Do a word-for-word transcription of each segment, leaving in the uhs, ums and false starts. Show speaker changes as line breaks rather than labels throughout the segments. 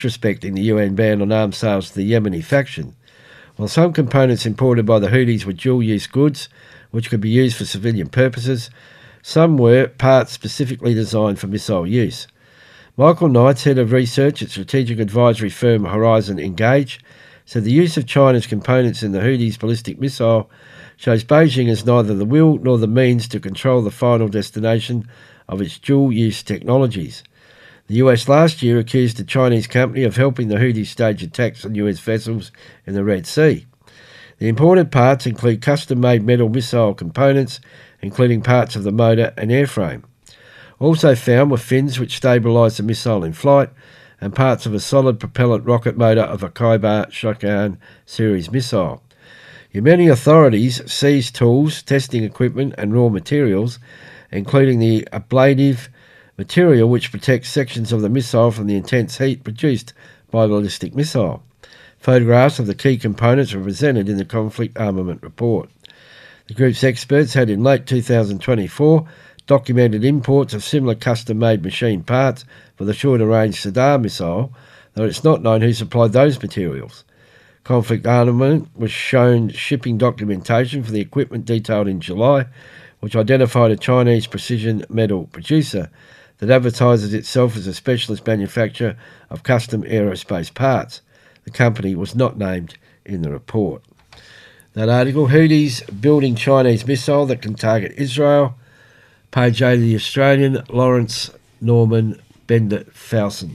respecting the U N ban on arms sales to the Yemeni faction. While some components imported by the Houthis were dual-use goods, which could be used for civilian purposes, some were parts specifically designed for missile use. Michael Knights, head of research at strategic advisory firm Horizon Engage, said the use of China's components in the Houthis' ballistic missile shows Beijing has neither the will nor the means to control the final destination of its dual-use technologies. The U S last year accused a Chinese company of helping the Houthis stage attacks on U S vessels in the Red Sea. The imported parts include custom-made metal missile components, including parts of the motor and airframe. Also found were fins which stabilise the missile in flight and parts of a solid propellant rocket motor of a Khyber Shakhan series missile. Yemeni authorities seized tools, testing equipment and raw materials, including the ablative material which protects sections of the missile from the intense heat produced by a ballistic missile. Photographs of the key components were presented in the conflict armament report. The group's experts had in late two thousand twenty-four documented imports of similar custom-made machine parts for the shorter-range Sadr missile, though it's not known who supplied those materials. Conflict Armament was shown shipping documentation for the equipment detailed in July, which identified a Chinese precision metal producer that advertises itself as a specialist manufacturer of custom aerospace parts. The company was not named in the report. That article, Houthis building Chinese missile that can target Israel. Page eight of the Australian, Lawrence Norman Bender Fowson.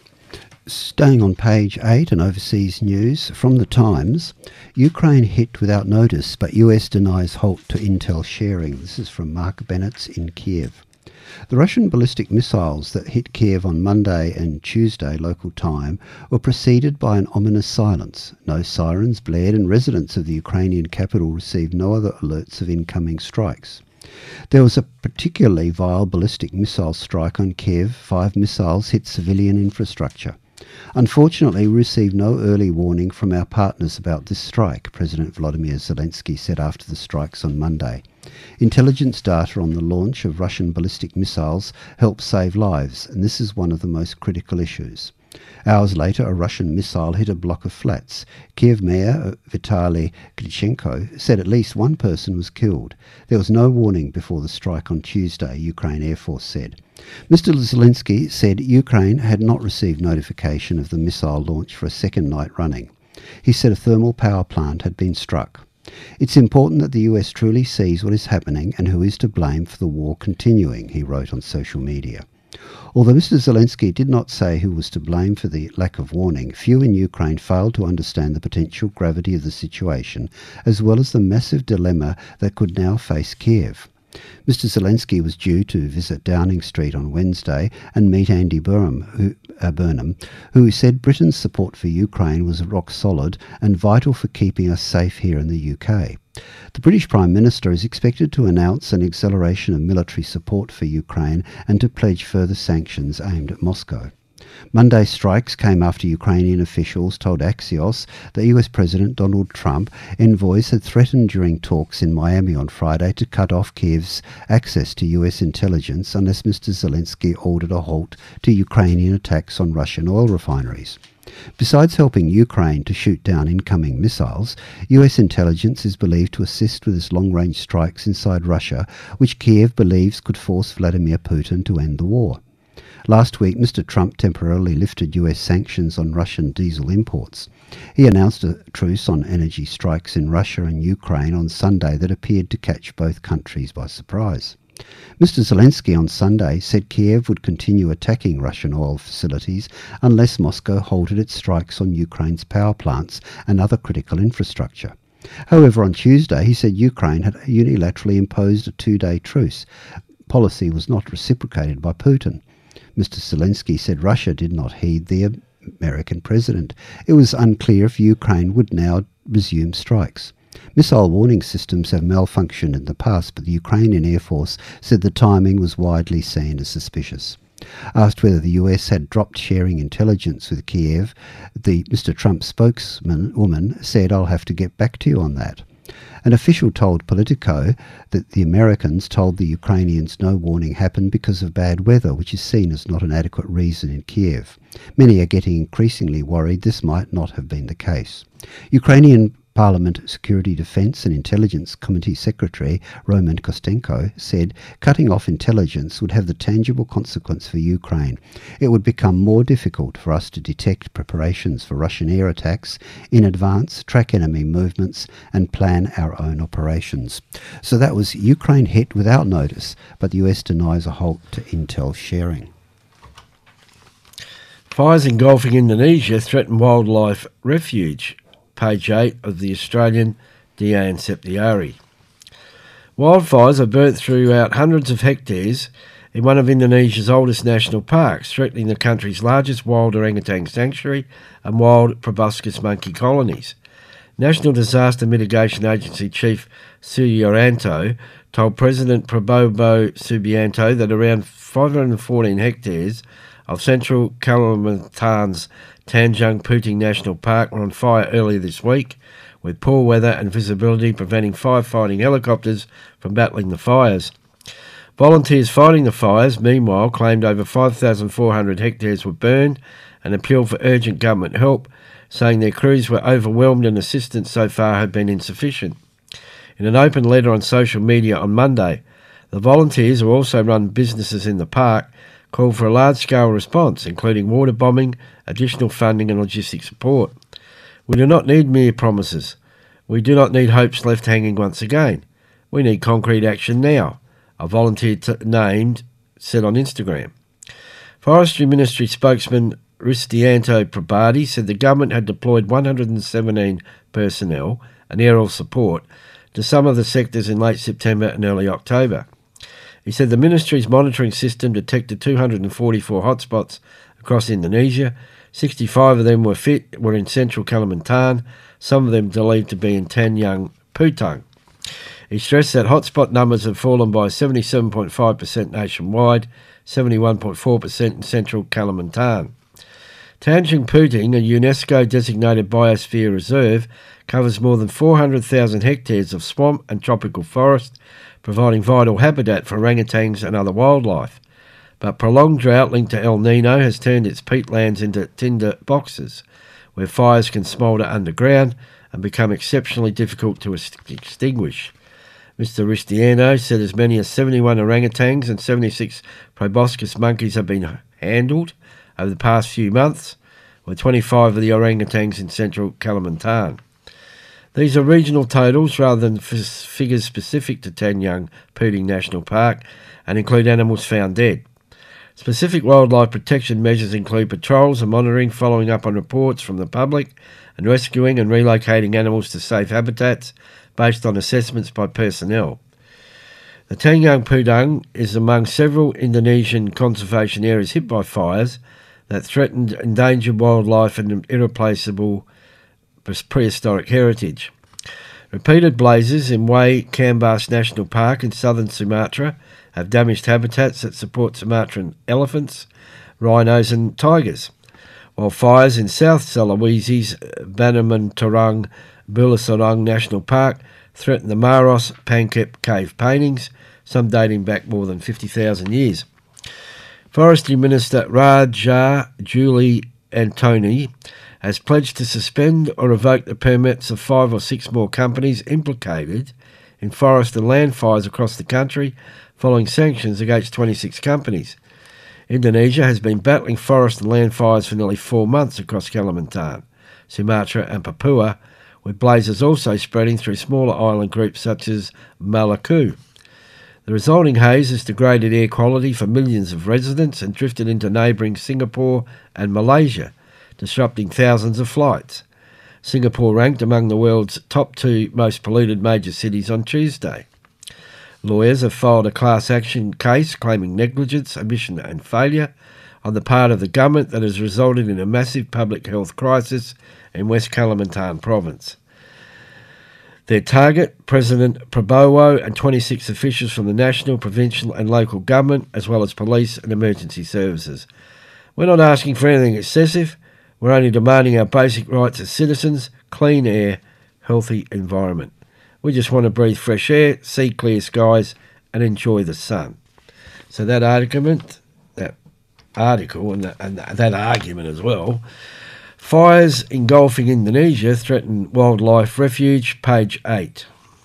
Staying on page eight and overseas news, from the Times, Ukraine hit without notice, but U S denies halt to intel sharing. This is from Mark Bennett in Kiev. The Russian ballistic missiles that hit Kiev on Monday and Tuesday local time were preceded by an ominous silence. No sirens blared and residents of the Ukrainian capital received no other alerts of incoming strikes. There was a particularly vile ballistic missile strike on Kiev. Five missiles hit civilian infrastructure. Unfortunately, we received no early warning from our partners about this strike, President Volodymyr Zelensky said after the strikes on Monday. Intelligence data on the launch of Russian ballistic missiles helped save lives, and this is one of the most critical issues. Hours later, a Russian missile hit a block of flats. Kiev Mayor Vitaly Klitschko said at least one person was killed. There was no warning before the strike on Tuesday, Ukraine Air Force said. Mister Zelensky said Ukraine had not received notification of the missile launch for a second night running. He said a thermal power plant had been struck. It's important that the U S truly sees what is happening and who is to blame for the war continuing, he wrote on social media. Although Mister Zelensky did not say who was to blame for the lack of warning, few in Ukraine failed to understand the potential gravity of the situation, as well as the massive dilemma that could now face Kiev. Mister Zelensky was due to visit Downing Street on Wednesday and meet Andy Burnham, who, uh, Burnham, who said Britain's support for Ukraine was rock solid and vital for keeping us safe here in the U K. The British Prime Minister is expected to announce an acceleration of military support for Ukraine and to pledge further sanctions aimed at Moscow. Monday's strikes came after Ukrainian officials told Axios that U S President Donald Trump envoys had threatened during talks in Miami on Friday to cut off Kiev's access to U S intelligence unless Mister Zelensky ordered a halt to Ukrainian attacks on Russian oil refineries. Besides helping Ukraine to shoot down incoming missiles, U S intelligence is believed to assist with its long-range strikes inside Russia, which Kiev believes could force Vladimir Putin to end the war. Last week, Mister Trump temporarily lifted U S sanctions on Russian diesel imports. He announced a truce on energy strikes in Russia and Ukraine on Sunday that appeared to catch both countries by surprise. Mister Zelensky on Sunday said Kiev would continue attacking Russian oil facilities unless Moscow halted its strikes on Ukraine's power plants and other critical infrastructure. However, on Tuesday, he said Ukraine had unilaterally imposed a two-day truce. Policy was not reciprocated by Putin. Mister Zelensky said Russia did not heed the American president. It was unclear if Ukraine would now resume strikes. Missile warning systems have malfunctioned in the past, but the Ukrainian Air Force said the timing was widely seen as suspicious. Asked whether the U S had dropped sharing intelligence with Kiev, the Mister Trump spokesman woman said, "I'll have to get back to you on that." An official told Politico that the Americans told the Ukrainians no warning happened because of bad weather, which is seen as not an adequate reason in Kiev. Many are getting increasingly worried this might not have been the case. Ukrainian Parliament Security, Defence and Intelligence Committee Secretary Roman Kostenko said cutting off intelligence would have the tangible consequence for Ukraine. It would become more difficult for us to detect preparations for Russian air attacks in advance, track enemy movements and plan our own operations. So that was Ukraine hit without notice, but the U S denies a halt to intel sharing.
Fires engulfing Indonesia threaten wildlife refuge. Page eight of the Australian Dian Septiari. Wildfires have burnt throughout hundreds of hectares in one of Indonesia's oldest national parks, threatening the country's largest wild orangutan sanctuary and wild proboscis monkey colonies. National Disaster Mitigation Agency Chief Suyanto told President Prabowo Subianto that around five hundred fourteen hectares of central Kalimantan's Tanjung Puting National Park were on fire earlier this week, with poor weather and visibility preventing firefighting helicopters from battling the fires. Volunteers fighting the fires, meanwhile, claimed over five thousand four hundred hectares were burned and appealed for urgent government help, saying their crews were overwhelmed and assistance so far had been insufficient. In an open letter on social media on Monday, the volunteers, who also run businesses in the park, called for a large-scale response, including water bombing, additional funding and logistic support. We do not need mere promises. We do not need hopes left hanging once again. We need concrete action now, a volunteer t- named said on Instagram. Forestry Ministry spokesman Ristianto Prabhati said the government had deployed one hundred seventeen personnel and aerial support to some of the sectors in late September and early October. He said the ministry's monitoring system detected two hundred forty-four hotspots across Indonesia. sixty-five of them were fit were in central Kalimantan, some of them believed to be in Tanjung Putung. He stressed that hotspot numbers have fallen by seventy-seven point five percent nationwide, seventy-one point four percent in central Kalimantan. Tanjung Puting, a UNESCO-designated biosphere reserve, covers more than four hundred thousand hectares of swamp and tropical forest, providing vital habitat for orangutans and other wildlife. But prolonged drought linked to El Nino has turned its peatlands into tinder boxes, where fires can smoulder underground and become exceptionally difficult to extinguish. Mister Ristiano said as many as seventy-one orangutans and seventy-six proboscis monkeys have been handled over the past few months, with twenty-five of the orangutans in central Kalimantan. These are regional totals rather than f- figures specific to Tanjung Puting National Park and include animals found dead. Specific wildlife protection measures include patrols and monitoring, following up on reports from the public, and rescuing and relocating animals to safe habitats based on assessments by personnel. The Tanjung Putung is among several Indonesian conservation areas hit by fires that threatened endangered wildlife and irreplaceable prehistoric heritage. Repeated blazes in Way Kambas National Park in southern Sumatra have damaged habitats that support Sumatran elephants, rhinos and tigers, while fires in South Sulawesi's Banamantarang Bulasorong National Park threaten the Maros Pankep cave paintings, some dating back more than fifty thousand years. Forestry Minister Raja Juli Antoni has pledged to suspend or revoke the permits of five or six more companies implicated in forest and land fires across the country, following sanctions against twenty-six companies. Indonesia has been battling forest and land fires for nearly four months across Kalimantan, Sumatra and Papua, with blazes also spreading through smaller island groups such as Maluku. The resulting haze has degraded air quality for millions of residents and drifted into neighbouring Singapore and Malaysia, disrupting thousands of flights. Singapore ranked among the world's top two most polluted major cities on Tuesday. Lawyers have filed a class action case claiming negligence, omission and failure on the part of the government that has resulted in a massive public health crisis in West Kalimantan province. Their target, President Prabowo and twenty-six officials from the national, provincial and local government, as well as police and emergency services. We're not asking for anything excessive. We're only demanding our basic rights as citizens, clean air, healthy environment. We just want to breathe fresh air, see clear skies and enjoy the sun. So that argument, that article and that, and that argument as well, fires engulfing Indonesia threaten wildlife refuge, page eight.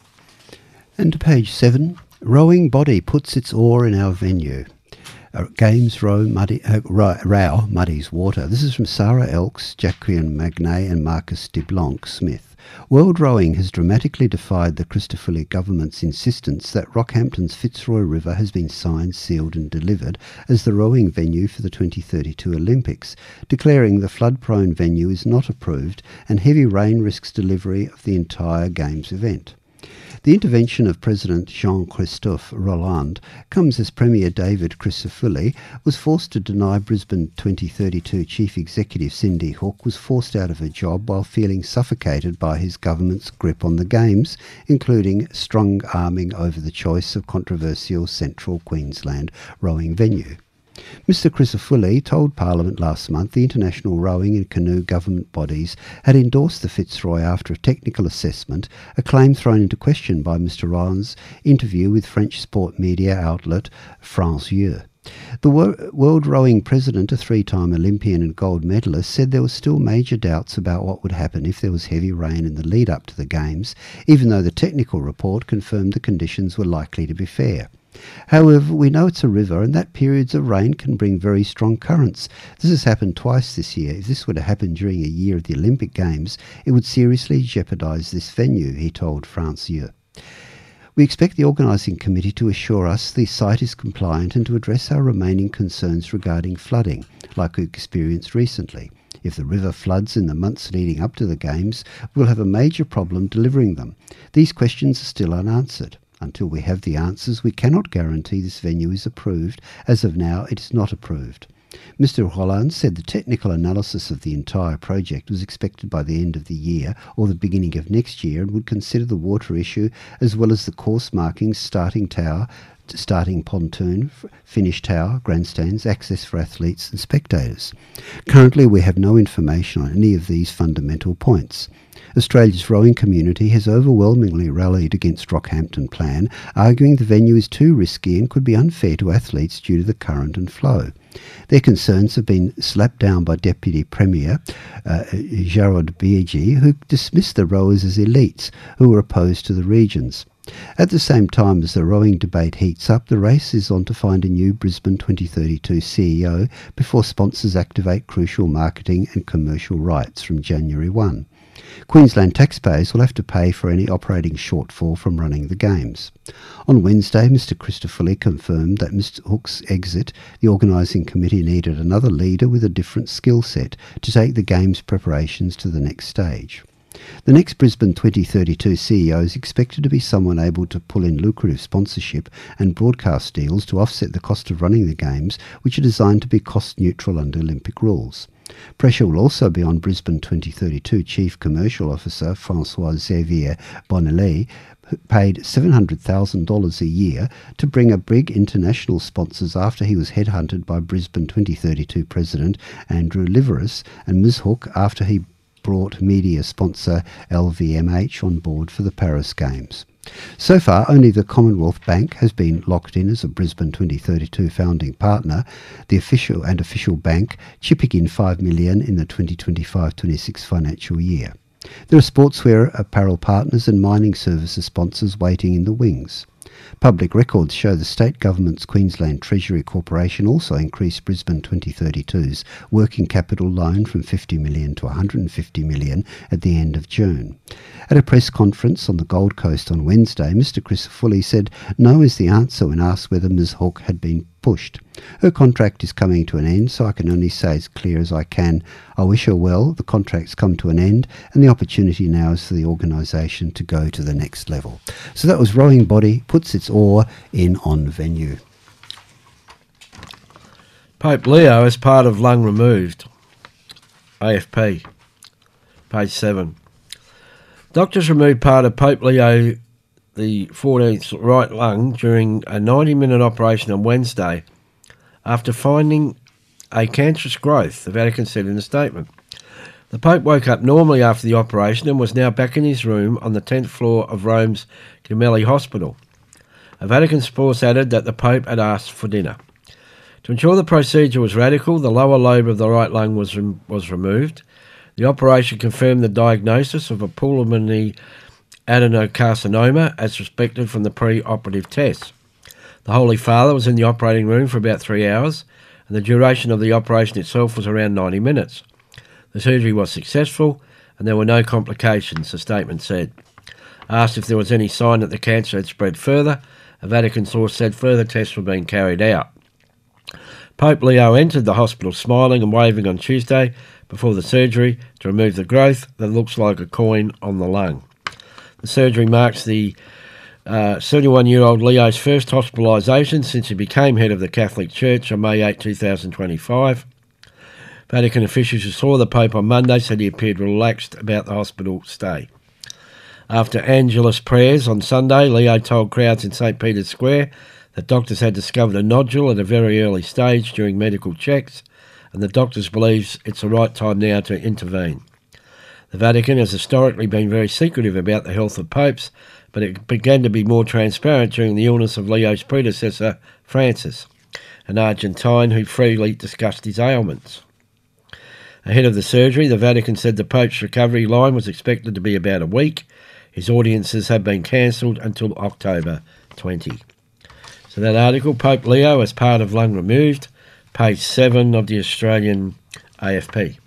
And to page seven, rowing body puts its oar in our venue. Uh, games row muddy, uh, row, row muddies water. This is from Sarah Elks, Jacqueline Magnay and Marcus de Blanc Smith. World rowing has dramatically defied the Christophily government's insistence that Rockhampton's Fitzroy River has been signed, sealed and delivered as the rowing venue for the twenty thirty-two Olympics, declaring the flood-prone venue is not approved and heavy rain risks delivery of the entire Games event. The intervention of President Jean-Christophe Rolland comes as Premier David Crisafulli was forced to deny Brisbane twenty thirty-two Chief Executive Cindy Hook was forced out of her job while feeling suffocated by his government's grip on the Games, including strong-arming over the choice of controversial Central Queensland rowing venue. Mister Crisafulli told Parliament last month the international rowing and canoe government bodies had endorsed the Fitzroy after a technical assessment, a claim thrown into question by Mister Rolland's interview with French sport media outlet France Yeux. The wor- World Rowing President, a three-time Olympian and gold medalist, said there were still major doubts about what would happen if there was heavy rain in the lead-up to the Games, even though the technical report confirmed the conditions were likely to be fair. However, we know it's a river and that periods of rain can bring very strong currents. This has happened twice this year. If this were to happen during a year of the Olympic Games, it would seriously jeopardise this venue, he told France Yeux. We expect the organising committee to assure us the site is compliant and to address our remaining concerns regarding flooding, like we experienced recently. If the river floods in the months leading up to the Games, we'll have a major problem delivering them. These questions are still unanswered. Until we have the answers, we cannot guarantee this venue is approved. As of now, it is not approved. Mister Rolland said the technical analysis of the entire project was expected by the end of the year or the beginning of next year and would consider the water issue as well as the course markings, starting tower, starting pontoon, finish tower, grandstands, access for athletes and spectators. Currently, we have no information on any of these fundamental points. Australia's rowing community has overwhelmingly rallied against Rockhampton plan, arguing the venue is too risky and could be unfair to athletes due to the current and flow. Their concerns have been slapped down by Deputy Premier uh, Jarrod Beattie, who dismissed the rowers as elites who were opposed to the regions. At the same time as the rowing debate heats up, the race is on to find a new Brisbane twenty thirty-two C E O before sponsors activate crucial marketing and commercial rights from January first. Queensland taxpayers will have to pay for any operating shortfall from running the Games. On Wednesday, Mister Crisafulli confirmed that Mister Hook's exit, the organising committee needed another leader with a different skill set to take the Games preparations to the next stage. The next Brisbane twenty thirty-two C E O is expected to be someone able to pull in lucrative sponsorship and broadcast deals to offset the cost of running the Games, which are designed to be cost-neutral under Olympic rules. Pressure will also be on Brisbane twenty thirty-two Chief Commercial Officer Francois-Xavier Bonelli, paid seven hundred thousand dollars a year to bring a big international sponsors after he was headhunted by Brisbane twenty thirty-two President Andrew Liveris and Miz Hook after he brought media sponsor L V M H on board for the Paris Games. So far, only the Commonwealth Bank has been locked in as a Brisbane twenty thirty-two founding partner, the official and official bank chipping in five million dollars in the twenty twenty-five twenty-six financial year. There are sportswear apparel partners and mining services sponsors waiting in the wings. Public records show the state government's Queensland Treasury Corporation also increased Brisbane twenty thirty-two's working capital loan from fifty million dollars to one hundred fifty million dollars at the end of June. At a press conference on the Gold Coast on Wednesday, Mister Crisafulli said no is the answer when asked whether Miz Hook had been pushed. Her contract is coming to an end, so I can only say as clear as I can. I wish her well. The contract's come to an end, and the opportunity now is for the organisation to go to the next level. So that was Rowing Body puts its oar in on venue.
Pope Leo as part of lung removed. A F P, page seven. Doctors removed part of Pope Leo the fourteenth's right lung during a ninety minute operation on Wednesday after finding a cancerous growth, the Vatican said in a statement. The Pope woke up normally after the operation and was now back in his room on the tenth floor of Rome's Gemelli Hospital. A Vatican source added that the Pope had asked for dinner. To ensure the procedure was radical, the lower lobe of the right lung was rem- was removed. The operation confirmed the diagnosis of a pulmonary adenocarcinoma as suspected from the pre-operative tests. The Holy Father was in the operating room for about three hours, and the duration of the operation itself was around ninety minutes. The surgery was successful, and there were no complications, the statement said. Asked if there was any sign that the cancer had spread further, a Vatican source said further tests were being carried out. Pope Leo entered the hospital smiling and waving on Tuesday before the surgery to remove the growth that looks like a coin on the lung. The surgery marks the uh, seventy-one-year-old Leo's first hospitalisation since he became head of the Catholic Church on May eighth, twenty twenty-five. Vatican officials who saw the Pope on Monday said he appeared relaxed about the hospital stay. After Angelus prayers on Sunday, Leo told crowds in St Peter's Square that doctors had discovered a nodule at a very early stage during medical checks, and the doctors believe it's the right time now to intervene. The Vatican has historically been very secretive about the health of popes, but it began to be more transparent during the illness of Leo's predecessor, Francis, an Argentine who freely discussed his ailments. Ahead of the surgery, the Vatican said the Pope's recovery line was expected to be about a week. His audiences have been cancelled until October twentieth. So that article, Pope Leo as part of lung removed, page seven of the Australian A F P.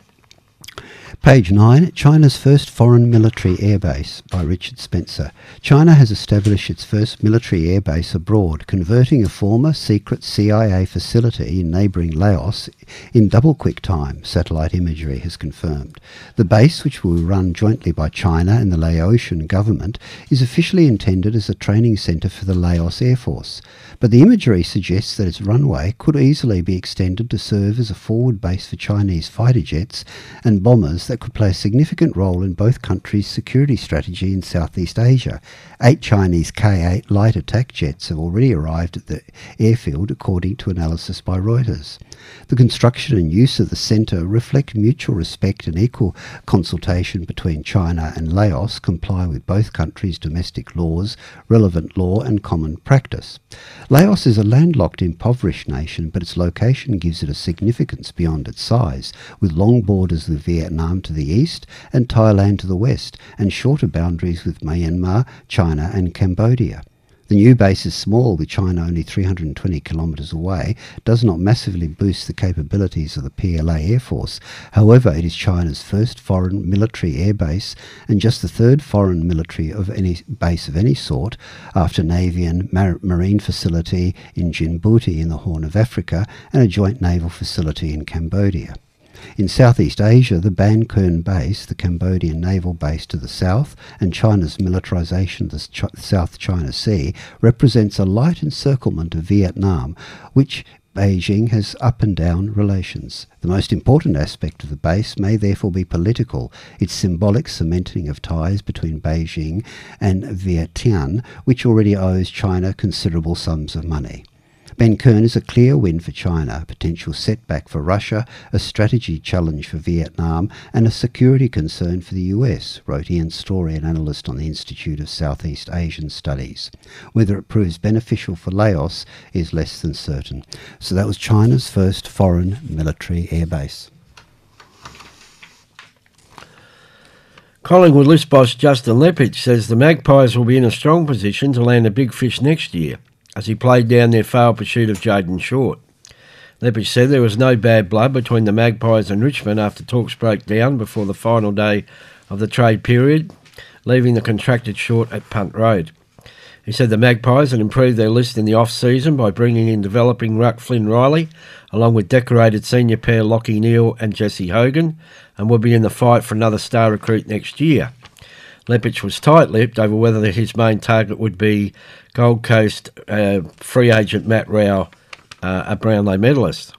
Page nine, China's first foreign military airbase by Richard Spencer. China has established its first military airbase abroad, converting a former secret C I A facility in neighbouring Laos in double-quick time, satellite imagery has confirmed. The base, which will be run jointly by China and the Laotian government, is officially intended as a training centre for the Laos Air Force. But the imagery suggests that its runway could easily be extended to serve as a forward base for Chinese fighter jets and bombers that could play a significant role in both countries' security strategy in Southeast Asia. Eight Chinese K eight light attack jets have already arrived at the airfield, according to analysis by Reuters. The construction and use of the centre reflect mutual respect and equal consultation between China and Laos, comply with both countries' domestic laws, relevant law and common practice. Laos is a landlocked, impoverished nation, but its location gives it a significance beyond its size, with long borders with Vietnam to the east and Thailand to the west, and shorter boundaries with Myanmar, China and Cambodia. The new base is small, with China only three hundred twenty kilometres away, does not massively boost the capabilities of the P L A Air Force. However, it is China's first foreign military air base and just the third foreign military of any base of any sort, after Navy and Mar- Marine facility in Djibouti in the Horn of Africa and a joint naval facility in Cambodia. In Southeast Asia, the Ban Khern base, the Cambodian naval base to the south, and China's militarization of the Ch- South China Sea represents a light encirclement of Vietnam, which Beijing has up and down relations. The most important aspect of the base may therefore be political, its symbolic cementing of ties between Beijing and Vientiane, which already owes China considerable sums of money. Ban Khern is a clear win for China, a potential setback for Russia, a strategy challenge for Vietnam, and a security concern for the U S, wrote Ian Story, an analyst on the Institute of Southeast Asian Studies. Whether it proves beneficial for Laos is less than certain. So that was China's first foreign military airbase.
Collingwood list boss Justin Leppich says the Magpies will be in a strong position to land a big fish next year, as he played down their failed pursuit of Jayden Short. Leppich said there was no bad blood between the Magpies and Richmond after talks broke down before the final day of the trade period, leaving the contracted Short at Punt Road. He said the Magpies had improved their list in the off-season by bringing in developing ruck Flynn Riley, along with decorated senior pair Lockie Neal and Jesse Hogan, and will be in the fight for another star recruit next year. Leppich was tight-lipped over whether his main target would be Gold Coast uh, free agent Matt Rao, uh, a Brownlow medalist.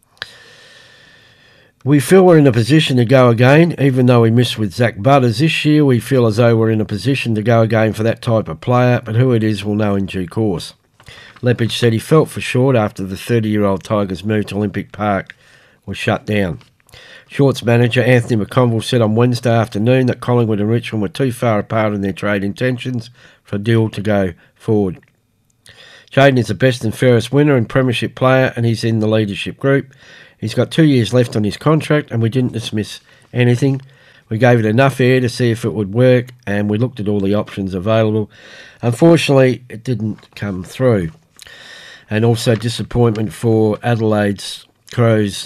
We feel we're in a position to go again, even though we missed with Zach Butters this year. We feel as though we're in a position to go again for that type of player, but who it is we'll know in due course. Leppich said he felt for Short after the thirty-year-old Tigers move to Olympic Park was shut down. Shorts manager Anthony McConville said on Wednesday afternoon that Collingwood and Richmond were too far apart in their trade intentions for a deal to go forward. Jayden is the best and fairest winner and premiership player, and he's in the leadership group. He's got two years left on his contract, and we didn't dismiss anything. We gave it enough air to see if it would work, and we looked at all the options available. Unfortunately, it didn't come through. And also disappointment for Adelaide's Crows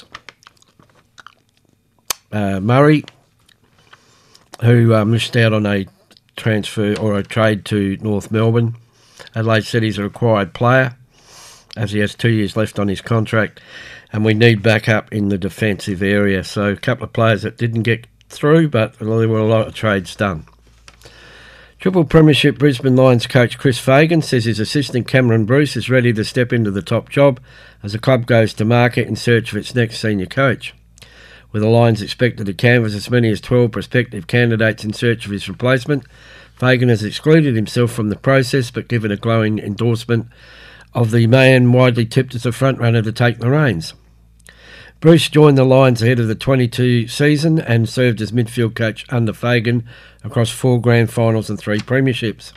uh, Murray, who uh, missed out on a transfer or a trade to North Melbourne. Adelaide said he's a required player, as he has two years left on his contract, and we need backup in the defensive area. So a couple of players that didn't get through, but there were a lot of trades done. Triple Premiership Brisbane Lions coach Chris Fagan says his assistant Cameron Bruce is ready to step into the top job as the club goes to market in search of its next senior coach. With the Lions expected to canvass as many as twelve prospective candidates in search of his replacement, Fagan has excluded himself from the process but given a glowing endorsement of the man widely tipped as a front-runner to take the reins. Bruce joined the Lions ahead of the twenty-two season and served as midfield coach under Fagan across four grand finals and three premierships.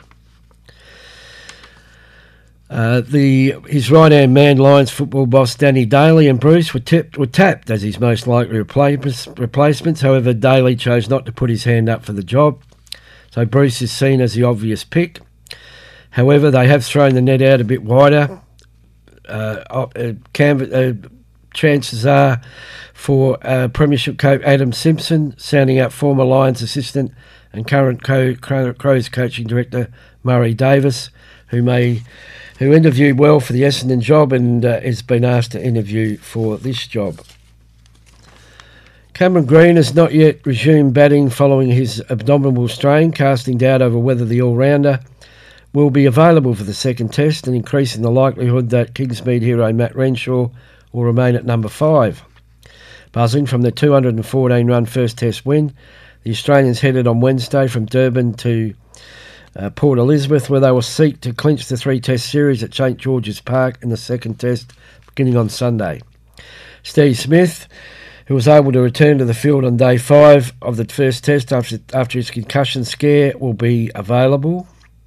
Uh, the his right-hand man, Lions football boss Danny Daly, and Bruce were tipped were tapped as his most likely replace, replacements. However, Daly chose not to put his hand up for the job, so Bruce is seen as the obvious pick. However, they have thrown the net out a bit wider. Uh, uh, canv- uh, chances are for uh, Premiership coach Adam Simpson, sounding out former Lions assistant and current co- Crows coaching director Murray Davis, who may who interviewed well for the Essendon job and uh, has been asked to interview for this job. Cameron Green has not yet resumed batting following his abdominal strain, casting doubt over whether the all-rounder will be available for the second test and increasing the likelihood that Kingsmead hero Matt Renshaw will remain at number five. Buzzing from the two hundred fourteen run first test win, the Australians headed on Wednesday from Durban to uh, Port Elizabeth, where they will seek to clinch the three-test series at St George's Park in the second test beginning on Sunday. Steve Smith, who was able to return to the field on day five of the first test after, after his concussion scare, will be available.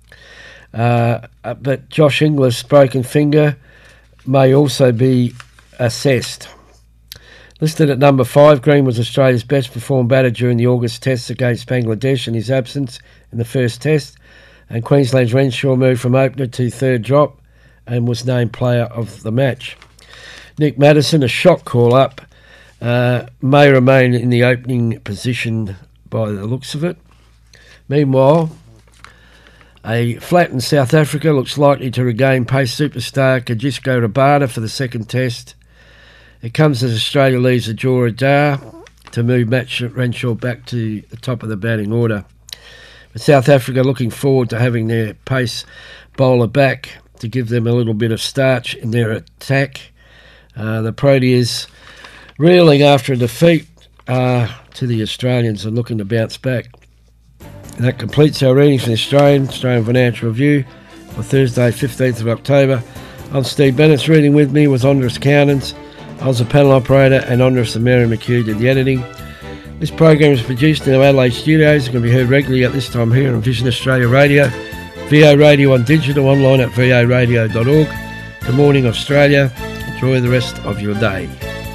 Uh, but Josh Inglis' broken finger may also be assessed. Listed at number five, Green was Australia's best performed batter during the August tests against Bangladesh in his absence in the first test, and Queensland's Renshaw moved from opener to third drop and was named player of the match. Nick Maddison, a shot call-up, uh, may remain in the opening position by the looks of it. Meanwhile, a flat in South Africa looks likely to regain pace superstar Kagiso Rabada for the second test. It comes as Australia leaves Ajura Dar to move Matt Renshaw back to the top of the batting order. But South Africa looking forward to having their pace bowler back to give them a little bit of starch in their attack. Uh, the Proteas reeling after a defeat uh, to the Australians and looking to bounce back. And that completes our readings from the Australian, Australian Financial Review for Thursday, fifteenth of October. I'm Steve Bennett. Reading with me was Andres Cownans. I was the panel operator, and Andres and Mary McHugh did the editing. This program is produced in our Adelaide studios. It can be heard regularly at this time here on Vision Australia Radio, V O Radio on digital, online at v o radio dot org. Good morning, Australia. Enjoy the rest of your day.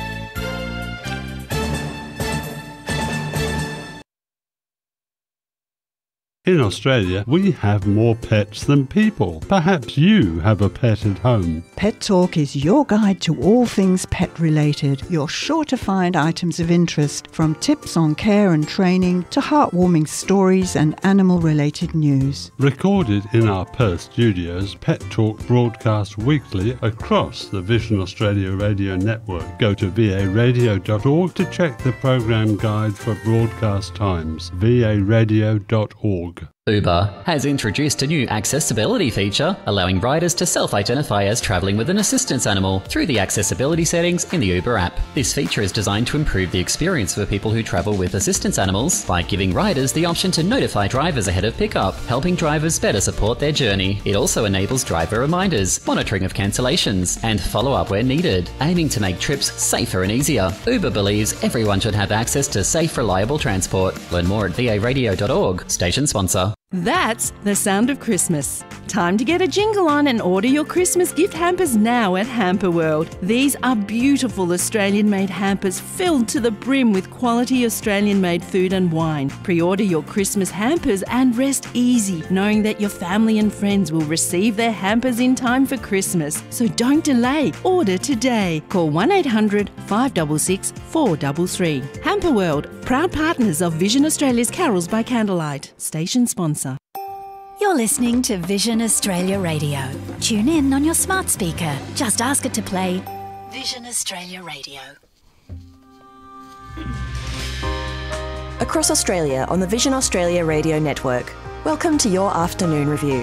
In Australia, we have more pets than people. Perhaps you have a pet at home.
Pet Talk is your guide to all things pet-related. You're sure to find items of interest, from tips on care and training to heartwarming stories and animal-related news.
Recorded in our Perth studios, Pet Talk broadcasts weekly across the Vision Australia Radio Network. Go to v a radio dot org to check the program guide for broadcast times. v a radio dot org
Uber has introduced a new accessibility feature allowing riders to self-identify as travelling with an assistance animal through the accessibility settings in the Uber app. This feature is designed to improve the experience for people who travel with assistance animals by giving riders the option to notify drivers ahead of pickup, helping drivers better support their journey. It also enables driver reminders, monitoring of cancellations, and follow-up where needed, aiming to make trips safer and easier. Uber believes everyone should have access to safe, reliable transport. Learn more at v a radio dot org. Station sponsor.
That's the sound of Christmas. Time to get a jingle on and order your Christmas gift hampers now at Hamper World. These are beautiful Australian-made hampers filled to the brim with quality Australian-made food and wine. Pre-order your Christmas hampers and rest easy, knowing that your family and friends will receive their hampers in time for Christmas. So don't delay. Order today. Call one eight hundred, five six six, four three three. Hamper World, proud partners of Vision Australia's Carols by Candlelight. Station sponsor.
You're listening to Vision Australia Radio. Tune in on your smart speaker. Just ask it to play Vision Australia Radio.
Across Australia on the Vision Australia Radio Network. Welcome to your afternoon review.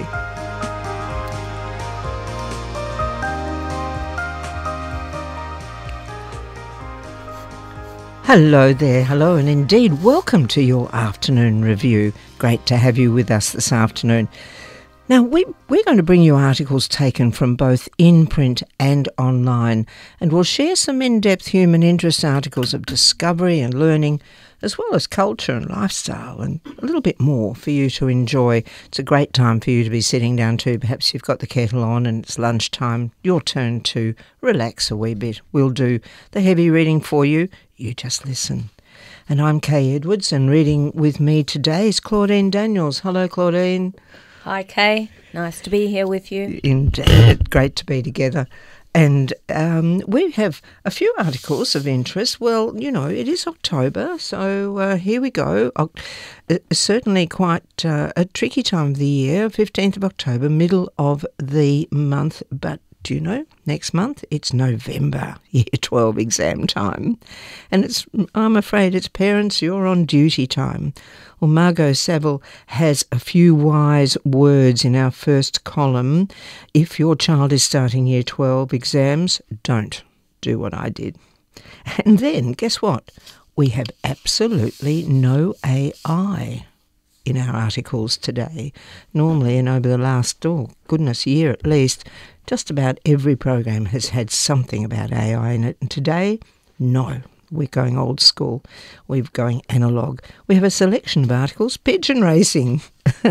Hello there, hello, and indeed welcome to your afternoon review. Great to have you with us this afternoon. Now, we, we're going to bring you articles taken from both in print and online, and we'll share some in-depth human interest articles of discovery and learning, as well as culture and lifestyle, and a little bit more for you to enjoy. It's a great time for you to be sitting down to. Perhaps you've got the kettle on and it's lunchtime. Your turn to relax a wee bit. We'll do the heavy reading for you. You just listen. And I'm Kay Edwards, and reading with me today is Claudine Daniels. Hello, Claudine.
Hi, Kay. Nice to be here with you.
Indeed. Great to be together. And um, we have a few articles of interest. Well, you know, it is October, so uh, here we go. O- certainly quite uh, a tricky time of the year, fifteenth of October, middle of the month, but do you know, next month it's November, year twelve exam time. And it's, I'm afraid it's parents, you're on duty time. Well, Margot Saville has a few wise words in our first column. If your child is starting year twelve exams, don't do what I did. And then, guess what? We have absolutely no A I in our articles today. Normally, and over the last, oh, goodness, year at least, just about every program has had something about A I in it. And today, no. We're going old school. We're going analogue. We have a selection of articles, pigeon racing.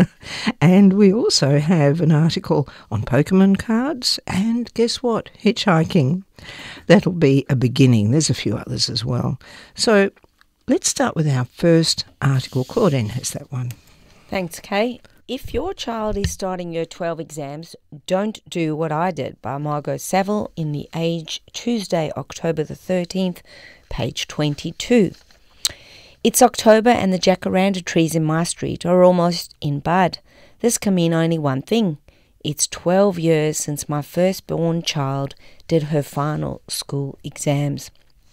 And we also have an article on Pokemon cards and, guess what, hitchhiking. That'll be a beginning. There's a few others as well. So let's start with our first article. Claudine has that one.
Thanks, Kay. If your child is starting year twelve exams, don't do what I did, by Margot Saville in The Age, Tuesday, October the thirteenth, page twenty-two. It's October and the jacaranda trees in my street are almost in bud. This can mean only one thing. It's twelve years since my firstborn child did her final school exams.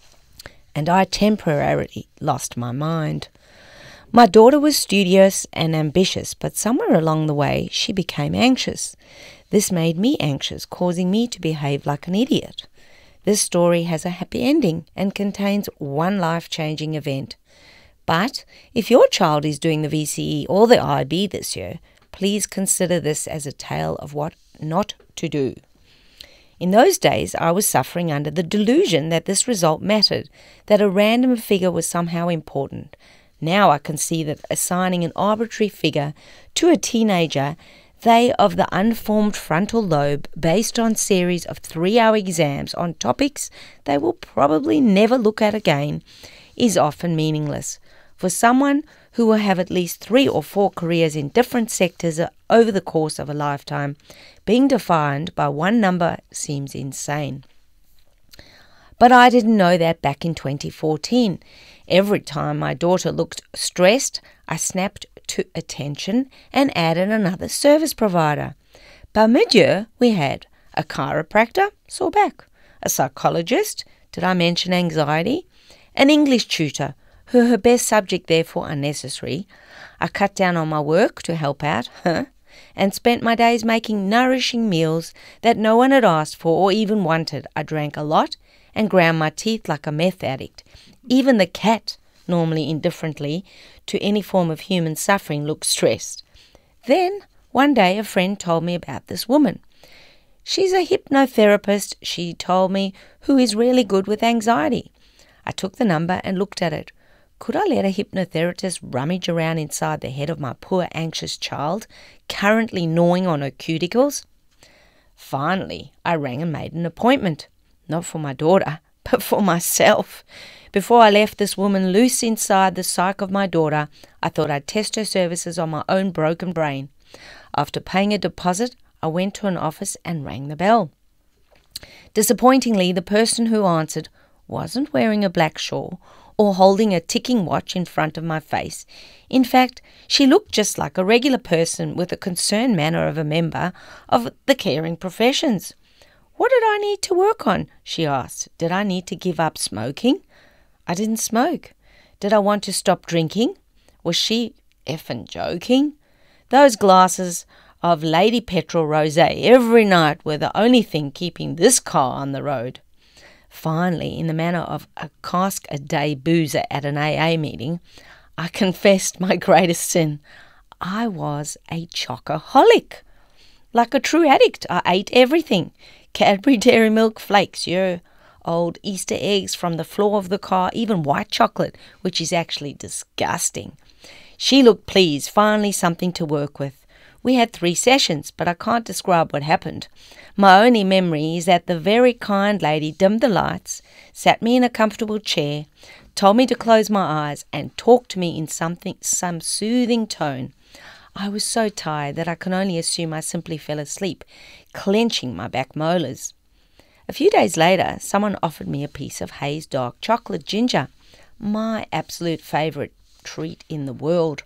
And I temporarily lost my mind. My daughter was studious and ambitious, but somewhere along the way she became anxious. This made me anxious, causing me to behave like an idiot. This story has a happy ending and contains one life-changing event. But if your child is doing the V C E or the I B this year, please consider this as a tale of what not to do. In those days, I was suffering under the delusion that this result mattered, that a random figure was somehow important. Now I can see that assigning an arbitrary figure to a teenager, they of the unformed frontal lobe, based on series of three-hour exams on topics they will probably never look at again, is often meaningless. For someone who will have at least three or four careers in different sectors over the course of a lifetime, being defined by one number seems insane. But I didn't know that back in twenty fourteen. Every time my daughter looked stressed, I snapped to attention and added another service provider. By mid-year, we had a chiropractor, sore back, a psychologist, did I mention anxiety, an English tutor, her, her best subject therefore unnecessary. I cut down on my work to help out, huh, and spent my days making nourishing meals that no one had asked for or even wanted. I drank a lot and ground my teeth like a meth addict. Even the cat, normally indifferently to any form of human suffering, looked stressed. Then, one day, a friend told me about this woman. She's a hypnotherapist, she told me, who is really good with anxiety. I took the number and looked at it. Could I let a hypnotherapist rummage around inside the head of my poor anxious child, currently gnawing on her cuticles? Finally, I rang and made an appointment. Not for my daughter, but for myself. Before I left this woman loose inside the psyche of my daughter, I thought I'd test her services on my own broken brain. After paying a deposit, I went to an office and rang the bell. Disappointingly, the person who answered wasn't wearing a black shawl or holding a ticking watch in front of my face. In fact, she looked just like a regular person with the concerned manner of a member of the caring professions. What did I need to work on? She asked. Did I need to give up smoking? I didn't smoke. Did I want to stop drinking? Was she effing joking? Those glasses of Lady Petrol Rosé every night were the only thing keeping this car on the road. Finally, in the manner of a cask-a-day boozer at an A A meeting, I confessed my greatest sin. I was a chocoholic. Like a true addict, I ate everything. Cadbury Dairy Milk flakes, yo, old Easter eggs from the floor of the car, even white chocolate, which is actually disgusting. She looked pleased, finally something to work with. We had three sessions, but I can't describe what happened. My only memory is that the very kind lady dimmed the lights, sat me in a comfortable chair, told me to close my eyes, and talked to me in something, some soothing tone. I was so tired that I can only assume I simply fell asleep, clenching my back molars. A few days later, someone offered me a piece of Hayes dark chocolate ginger, my absolute favourite treat in the world.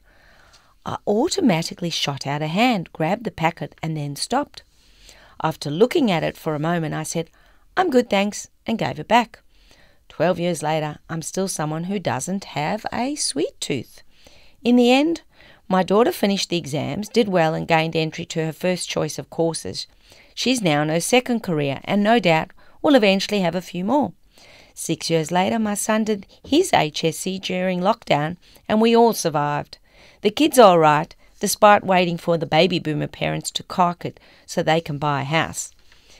I automatically shot out a hand, grabbed the packet, and then stopped. After looking at it for a moment, I said, "I'm good, thanks," and gave it back. Twelve years later, I'm still someone who doesn't have a sweet tooth. In the end, my daughter finished the exams, did well, and gained entry to her first choice of courses. She's now in her second career and no doubt will eventually have a few more. Six years later, my son did his H S C during lockdown and we all survived. The kid's all right, despite waiting for the baby boomer parents to cock it so they can buy a house.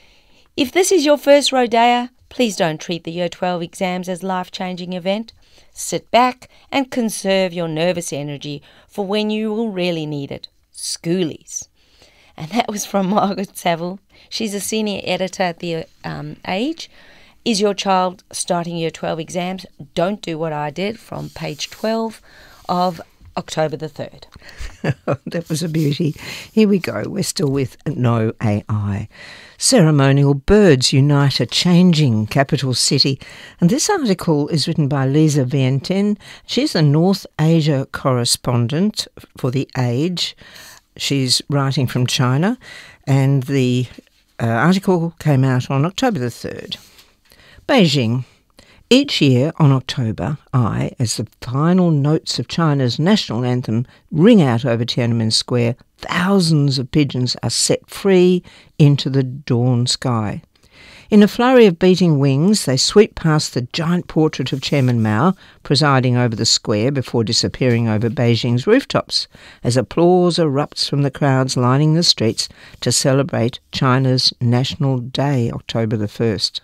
If this is your first rodea, please don't treat the Year twelve exams as a life-changing event. Sit back and conserve your nervous energy for when you will really need it. Schoolies. And that was from Margaret Saville. She's a senior editor at the um, Age. Is your child starting Year twelve exams? Don't do what I did, from page twelve of October the third.
That was a beauty. Here we go. We're still with No A I. Ceremonial birds unite a changing capital city. And this article is written by Lisa Vienten. She's a North Asia correspondent for The Age. She's writing from China. And the uh, article came out on October the third. Beijing. Each year on October I, as the final notes of China's national anthem ring out over Tiananmen Square, thousands of pigeons are set free into the dawn sky. In a flurry of beating wings, they sweep past the giant portrait of Chairman Mao presiding over the square before disappearing over Beijing's rooftops, as applause erupts from the crowds lining the streets to celebrate China's National Day, October the first.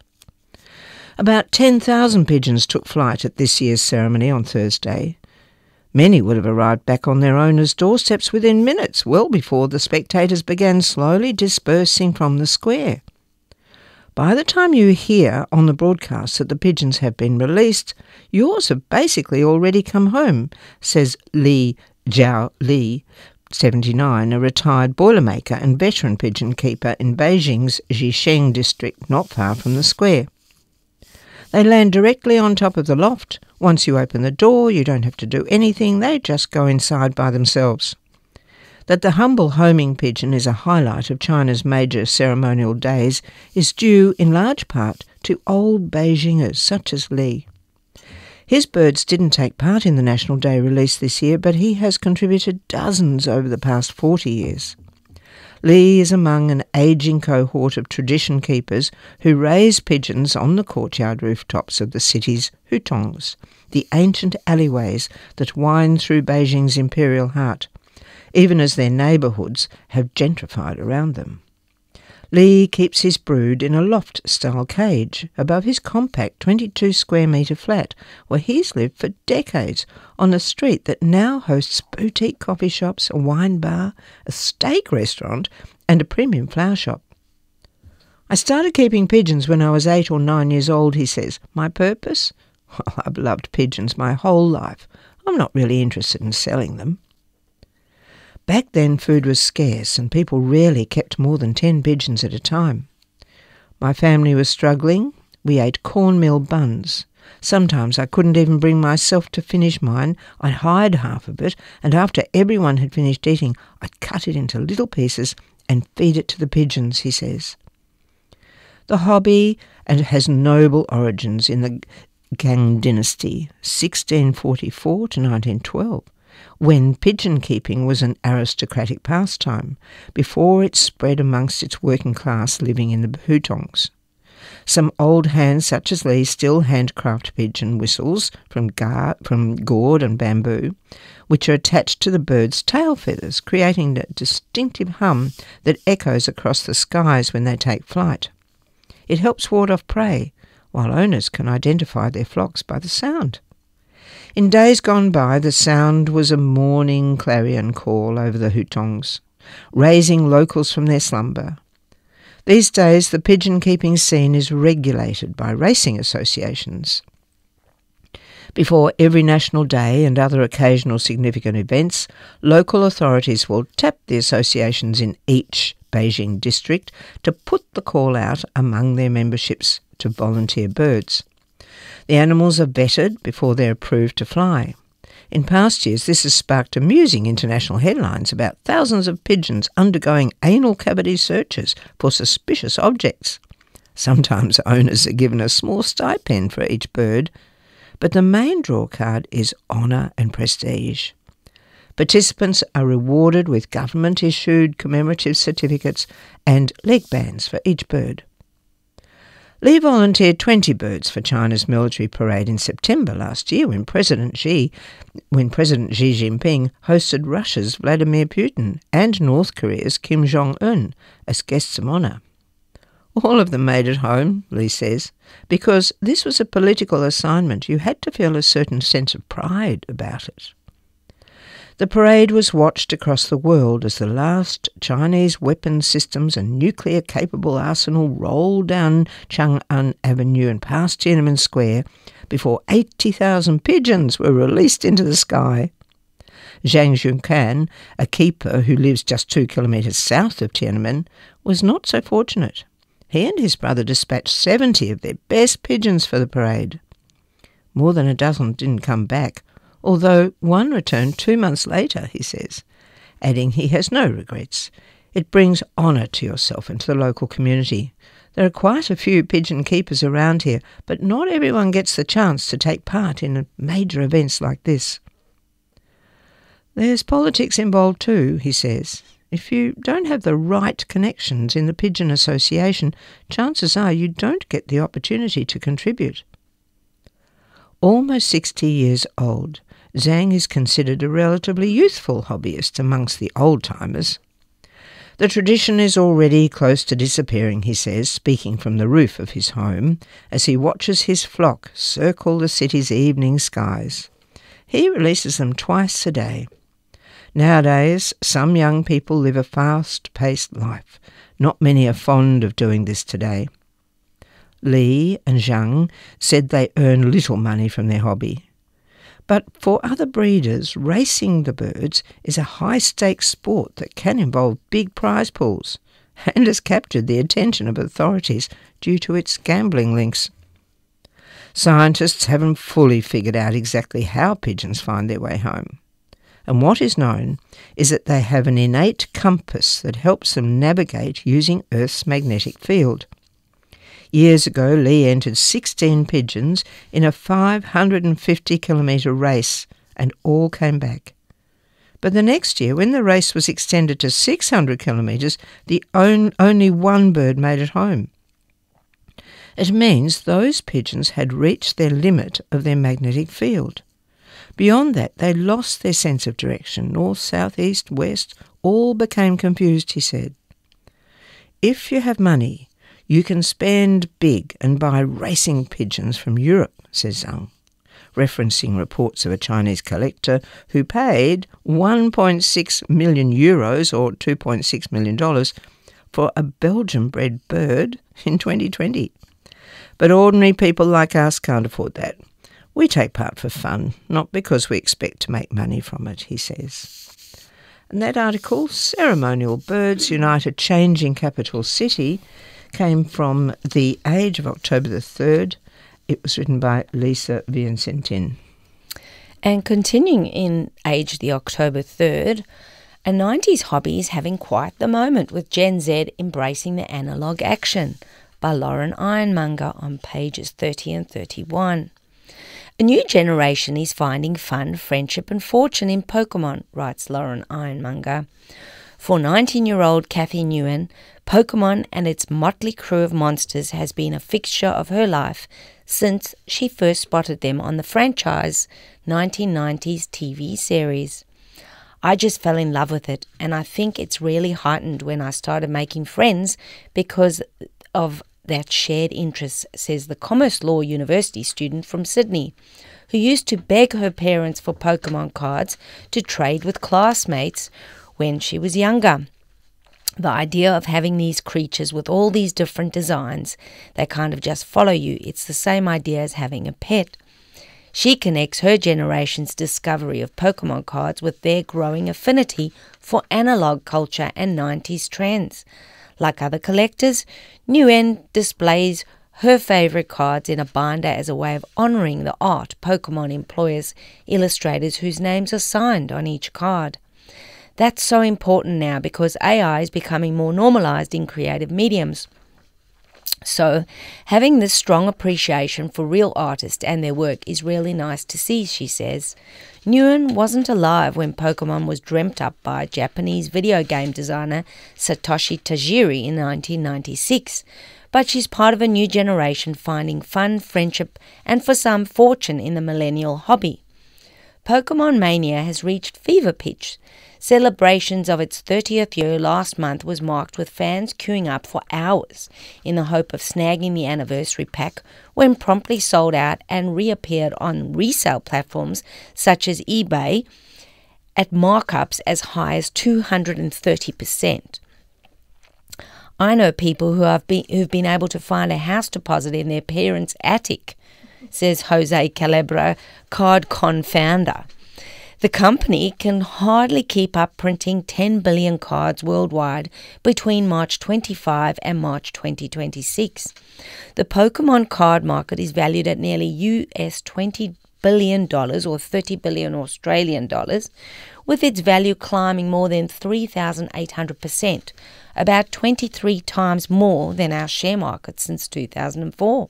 About ten thousand pigeons took flight at this year's ceremony on Thursday. Many would have arrived back on their owners' doorsteps within minutes, well before the spectators began slowly dispersing from the square. By the time you hear on the broadcast that the pigeons have been released, yours have basically already come home, says Li Jiao Li, seventy-nine, a retired boilermaker and veteran pigeon keeper in Beijing's Jisheng district, not far from the square. They land directly on top of the loft. Once you open the door, you don't have to do anything. They just go inside by themselves. That the humble homing pigeon is a highlight of China's major ceremonial days is due in large part to old Beijingers such as Li. His birds didn't take part in the National Day release this year, but he has contributed dozens over the past forty years. Lee is among an ageing cohort of tradition keepers who raise pigeons on the courtyard rooftops of the city's hutongs, the ancient alleyways that wind through Beijing's imperial heart, even as their neighbourhoods have gentrified around them. Lee keeps his brood in a loft-style cage above his compact twenty-two square metre flat, where he's lived for decades, on a street that now hosts boutique coffee shops, a wine bar, a steak restaurant and a premium flower shop. I started keeping pigeons when I was eight or nine years old, he says. My purpose? Well, I've loved pigeons my whole life. I'm not really interested in selling them. Back then food was scarce and people rarely kept more than ten pigeons at a time. My family was struggling. We ate cornmeal buns. Sometimes I couldn't even bring myself to finish mine. I'd hide half of it, and after everyone had finished eating, I'd cut it into little pieces and feed it to the pigeons, he says. The hobby and has noble origins in the Gang dynasty, sixteen forty-four to nineteen twelve. When pigeon keeping was an aristocratic pastime, before it spread amongst its working class living in the hutongs. Some old hands such as Lee still handcraft pigeon whistles from, gar- from gourd and bamboo, which are attached to the bird's tail feathers, creating a distinctive hum that echoes across the skies when they take flight. It helps ward off prey, while owners can identify their flocks by the sound. In days gone by, the sound was a morning clarion call over the hutongs, raising locals from their slumber. These days, the pigeon-keeping scene is regulated by racing associations. Before every National Day and other occasional significant events, local authorities will tap the associations in each Beijing district to put the call out among their memberships to volunteer birds. The animals are vetted before they're approved to fly. In past years, this has sparked amusing international headlines about thousands of pigeons undergoing anal cavity searches for suspicious objects. Sometimes owners are given a small stipend for each bird, but the main draw card is honour and prestige. Participants are rewarded with government-issued commemorative certificates and leg bands for each bird. Lee volunteered twenty birds for China's military parade in September last year when President Xi, when President Xi Jinping hosted Russia's Vladimir Putin and North Korea's Kim Jong-un as guests of honour. All of them made it home, Lee says, because this was a political assignment. You had to feel a certain sense of pride about it. The parade was watched across the world as the last Chinese weapons systems and nuclear-capable arsenal rolled down Chang'an Avenue and past Tiananmen Square before eighty thousand pigeons were released into the sky. Zhang Junquan, a keeper who lives just two kilometres south of Tiananmen, was not so fortunate. He and his brother dispatched seventy of their best pigeons for the parade. More than a dozen didn't come back, although one returned two months later, he says, adding he has no regrets. It brings honour to yourself and to the local community. There are quite a few pigeon keepers around here, but not everyone gets the chance to take part in major events like this. There's politics involved too, he says. If you don't have the right connections in the Pigeon Association, chances are you don't get the opportunity to contribute. Almost sixty years old, Zhang is considered a relatively youthful hobbyist amongst the old-timers. The tradition is already close to disappearing, he says, speaking from the roof of his home, as he watches his flock circle the city's evening skies. He releases them twice a day. Nowadays, some young people live a fast-paced life. Not many are fond of doing this today. Li and Zhang said they earn little money from their hobby. But for other breeders, racing the birds is a high-stakes sport that can involve big prize pools and has captured the attention of authorities due to its gambling links. Scientists haven't fully figured out exactly how pigeons find their way home. And what is known is that they have an innate compass that helps them navigate using Earth's magnetic field. Years ago, Lee entered sixteen pigeons in a five hundred fifty kilometre race, and all came back. But the next year, when the race was extended to six hundred kilometres, the on, only one bird made it home. It means those pigeons had reached their limit of their magnetic field. Beyond that, they lost their sense of direction. North, south, east, west, all became confused, he said. If you have money, you can spend big and buy racing pigeons from Europe, says Zhang, referencing reports of a Chinese collector who paid one point six million euros, or two point six million dollars, for a Belgian-bred bird in twenty twenty. But ordinary people like us can't afford that. We take part for fun, not because we expect to make money from it, he says. And that article, Ceremonial Birds Unite a Changing Capital City, came from The Age of October the third. It was written by Lisa Vicentin.
And continuing in Age the October third, a nineties hobby is having quite the moment with Gen Z embracing the analogue action by Lauren Ironmonger on pages thirty and thirty-one. A new generation is finding fun, friendship and fortune in Pokemon, writes Lauren Ironmonger. For nineteen-year-old Kathy Nguyen, Pokemon and its motley crew of monsters has been a fixture of her life since she first spotted them on the franchise nineteen nineties T V series. I just fell in love with it, and I think it's really heightened when I started making friends because of that shared interest, says the Commerce Law University student from Sydney, who used to beg her parents for Pokemon cards to trade with classmates when she was younger. The idea of having these creatures with all these different designs, they kind of just follow you. It's the same idea as having a pet. She connects her generation's discovery of Pokemon cards with their growing affinity for analog culture and nineties trends. Like other collectors, Nguyen displays her favourite cards in a binder as a way of honouring the art Pokemon employs illustrators whose names are signed on each card. That's so important now because A I is becoming more normalised in creative mediums. So, having this strong appreciation for real artists and their work is really nice to see, she says. Nguyen wasn't alive when Pokemon was dreamt up by Japanese video game designer Satoshi Tajiri in nineteen ninety-six, but she's part of a new generation finding fun, friendship, and for some, fortune in the millennial hobby. Pokemon Mania has reached fever pitch. Celebrations of its thirtieth year last month was marked with fans queuing up for hours in the hope of snagging the anniversary pack when promptly sold out and reappeared on resale platforms such as eBay at markups as high as two hundred thirty percent. I know people who have been, who've been able to find a house deposit in their parents' attic, says Jose Calabra, CardCon founder. The company can hardly keep up printing ten billion cards worldwide between March twenty-fifth and March twenty twenty-six. The Pokemon card market is valued at nearly U S twenty billion dollars or thirty billion Australian dollars, with its value climbing more than three thousand eight hundred percent, about twenty-three times more than our share market since two thousand four.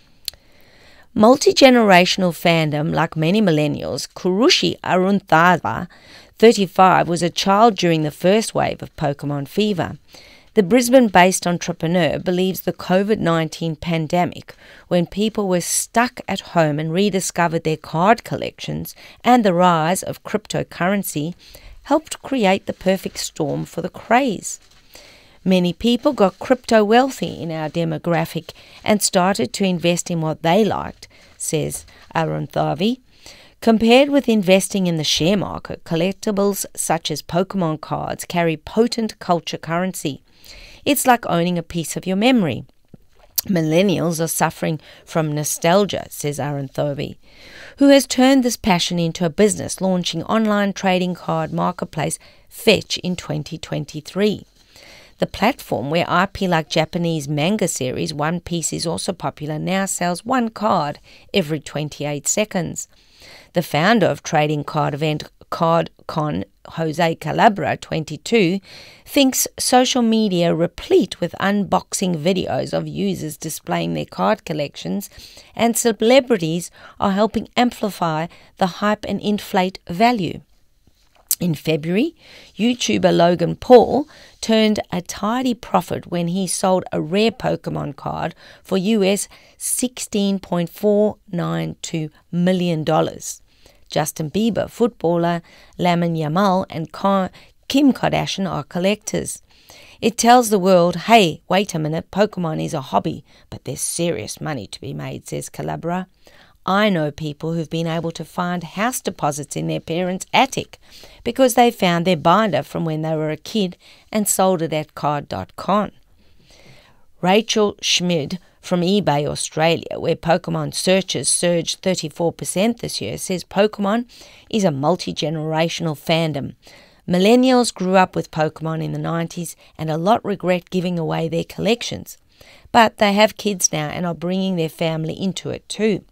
Multi-generational fandom, like many millennials, Kurushi Arunthava, thirty-five, was a child during the first wave of Pokemon fever. The Brisbane-based entrepreneur believes the COVID nineteen pandemic, when people were stuck at home and rediscovered their card collections, and the rise of cryptocurrency, helped create the perfect storm for the craze. Many people got crypto wealthy in our demographic and started to invest in what they liked, says Arunthavi. Compared with investing in the share market, collectibles such as Pokemon cards carry potent culture currency. It's like owning a piece of your memory. Millennials are suffering from nostalgia, says Arunthavi, who has turned this passion into a business, launching online trading card marketplace Fetch in twenty twenty-three. The platform, where I P like Japanese manga series One Piece is also popular, now sells one card every twenty-eight seconds. The founder of trading card event CardCon Jose Calabra, twenty-two, thinks social media replete with unboxing videos of users displaying their card collections, and celebrities are helping amplify the hype and inflate value. In February, YouTuber Logan Paul turned a tidy profit when he sold a rare Pokemon card for U S sixteen point four nine two million dollars. Justin Bieber, footballer Lamine Yamal, and Kim Kardashian are collectors. It tells the world, hey, wait a minute, Pokemon is a hobby, but there's serious money to be made, says Calabra. I know people who've been able to find house deposits in their parents' attic because they found their binder from when they were a kid and sold it at card dot com. Rachel Schmid from eBay Australia, where Pokemon searches surged thirty-four percent this year, says Pokemon is a multi-generational fandom. Millennials grew up with Pokemon in the nineties and a lot regret giving away their collections. But they have kids now and are bringing their family into it too.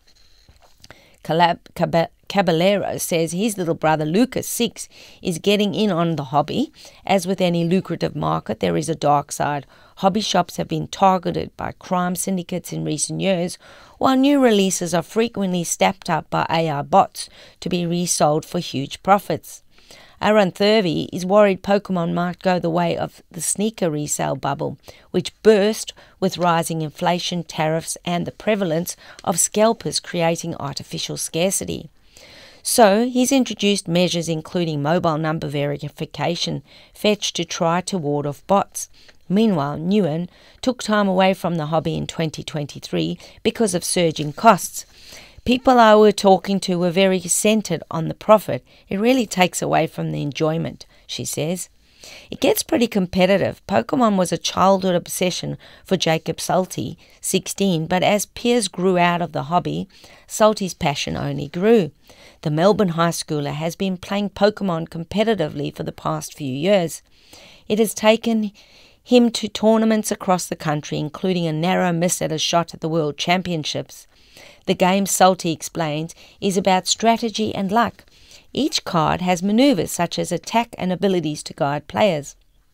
Caballero says his little brother Lucas, six, is getting in on the hobby. As with any lucrative market, there is a dark side. Hobby shops have been targeted by crime syndicates in recent years, while new releases are frequently snapped up by A I bots to be resold for huge profits. Aaron Thurvey is worried Pokemon might go the way of the sneaker resale bubble, which burst with rising inflation, tariffs, and the prevalence of scalpers creating artificial scarcity. So he's introduced measures including mobile number verification, fetched to try to ward off bots. Meanwhile, Nguyen took time away from the hobby in twenty twenty-three because of surging costs. People I were talking to were very centred on the profit. It really takes away from the enjoyment, she says. It gets pretty competitive. Pokemon was a childhood obsession for Jacob Salty, sixteen, but as peers grew out of the hobby, Salty's passion only grew. The Melbourne high schooler has been playing Pokemon competitively for the past few years. It has taken him to tournaments across the country, including a narrow miss at a shot at the World Championships. The game, Salty explains, is about strategy and luck. Each card has maneuvers such as attack and abilities to guide players.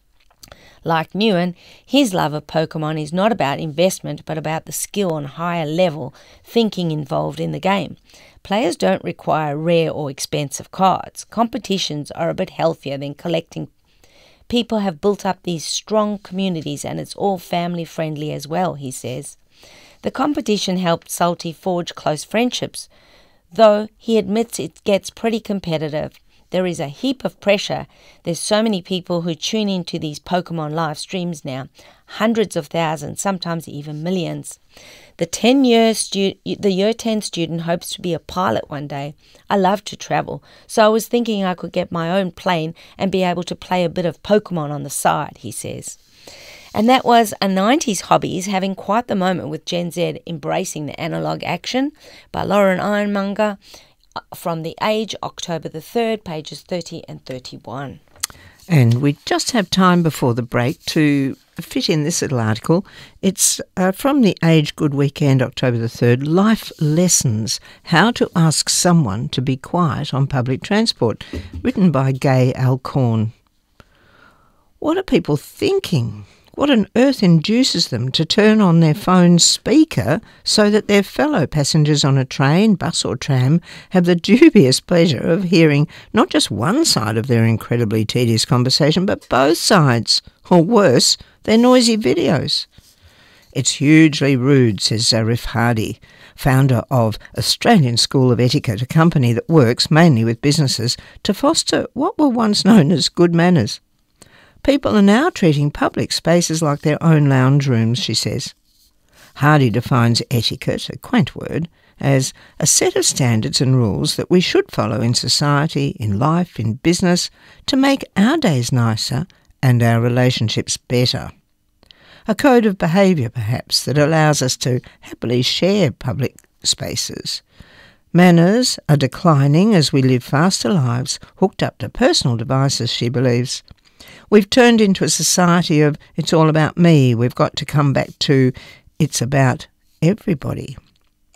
Like Nguyen, his love of Pokemon is not about investment but about the skill and higher level thinking involved in the game. Players don't require rare or expensive cards. Competitions are a bit healthier than collecting. People have built up these strong communities and it's all family friendly as well, he says. The competition helped Salty forge close friendships, though he admits it gets pretty competitive. There is a heap of pressure. There's so many people who tune into these Pokemon live streams now, hundreds of thousands, sometimes even millions. The ten-year stu- the year ten student hopes to be a pilot one day. I love to travel, so I was thinking I could get my own plane and be able to play a bit of Pokemon on the side, he says. And that was a nineties Hobbies having quite the moment with Gen Z embracing the analogue action by Lauren Ironmonger from The Age, October the third, pages thirty and thirty-one.
And we just have time before the break to fit in this little article. It's uh, from The Age, Good Weekend, October the third, Life Lessons, How to Ask Someone to Be Quiet on Public Transport, written by Gay Alcorn. What are people thinking? What on earth induces them to turn on their phone's speaker so that their fellow passengers on a train, bus or tram have the dubious pleasure of hearing not just one side of their incredibly tedious conversation, but both sides, or worse, their noisy videos? It's hugely rude, says Zarif Hardy, founder of Australian School of Etiquette, a company that works mainly with businesses to foster what were once known as good manners. People are now treating public spaces like their own lounge rooms, she says. Hardy defines etiquette, a quaint word, as a set of standards and rules that we should follow in society, in life, in business, to make our days nicer and our relationships better. A code of behaviour, perhaps, that allows us to happily share public spaces. Manners are declining as we live faster lives, hooked up to personal devices, she believes. We've turned into a society of it's all about me. We've got to come back to it's about everybody.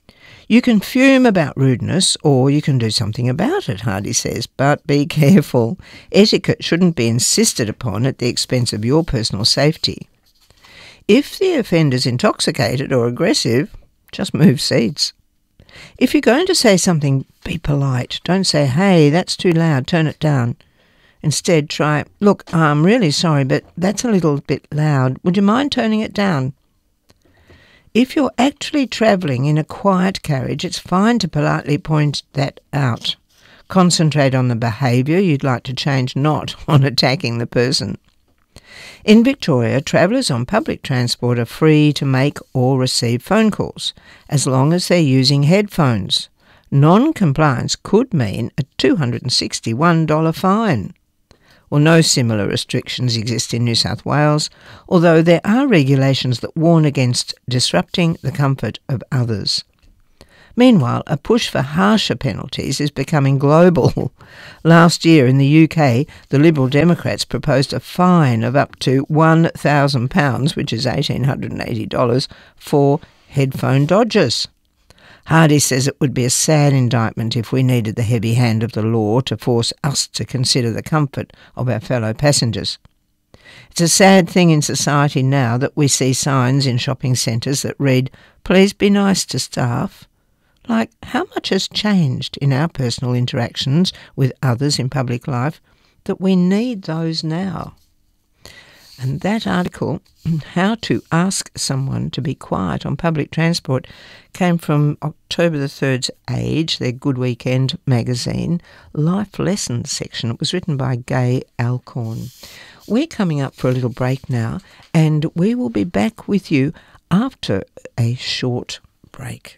You can fume about rudeness or you can do something about it, Hardy says, but be careful. Etiquette shouldn't be insisted upon at the expense of your personal safety. If the offender's intoxicated or aggressive, just move seats. If you're going to say something, be polite. Don't say, hey, that's too loud, turn it down. Instead, try, look, I'm really sorry, but that's a little bit loud. Would you mind turning it down? If you're actually travelling in a quiet carriage, it's fine to politely point that out. Concentrate on the behaviour you'd like to change, not on attacking the person. In Victoria, travellers on public transport are free to make or receive phone calls, as long as they're using headphones. Non-compliance could mean a two hundred sixty-one dollars fine. Well, no similar restrictions exist in New South Wales, although there are regulations that warn against disrupting the comfort of others. Meanwhile, a push for harsher penalties is becoming global. Last year in the U K, the Liberal Democrats proposed a fine of up to one thousand pounds, which is one thousand eight hundred eighty dollars, for headphone dodgers. Hardy says it would be a sad indictment if we needed the heavy hand of the law to force us to consider the comfort of our fellow passengers. It's a sad thing in society now that we see signs in shopping centres that read, "Please be nice to staff." Like, how much has changed in our personal interactions with others in public life that we need those now? And that article, How to Ask Someone to Be Quiet on Public Transport, came from October the third's Age, their Good Weekend magazine, Life Lessons section. It was written by Gay Alcorn. We're coming up for a little break now, and we will be back with you after a short break.